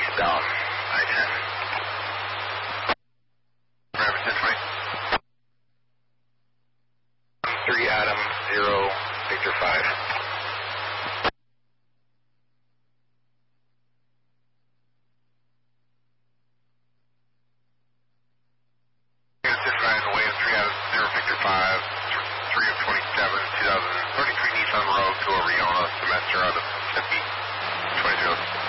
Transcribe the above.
Down. I-10. Remember 1020. 3 Adam 0 Victor 5. Nissan Rogue to Oriona, semester out of Tempe, 20